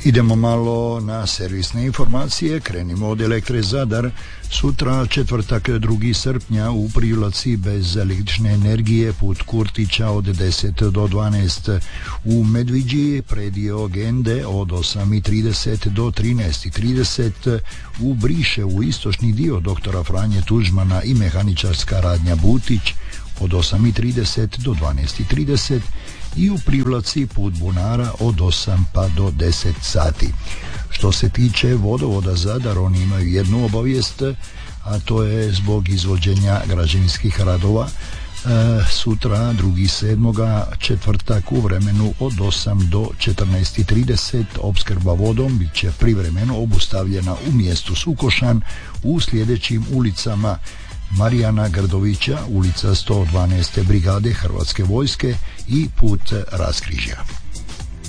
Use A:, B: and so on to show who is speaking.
A: Idemo malo na servisne informacije, krenimo od Elektre Zadar. Sutra, četvrtak 2. srpnja, u Privlaci bez električne energije put Kurtića od 10 do 12, u Medviđi predio Gende od 8.30 do 13.30, u Briše u istočni dio doktora Franje Tuđmana i mehaničarska radnja Butić od 8.30 do 12.30 i u Privlaci put Bunara od 8 pa do 10 sati. Što se tiče vodovoda Zadar, oni imaju jednu obavijest, a to je zbog izvođenja građevinskih radova. Sutra 2.7. četvrtak u vremenu od 8 do 14.30 opskrba vodom bit će privremeno obustavljena u mjestu Sukošan u sljedećim ulicama: Marijana Grdovića, ulica 112. brigade Hrvatske vojske i put Raskrižja.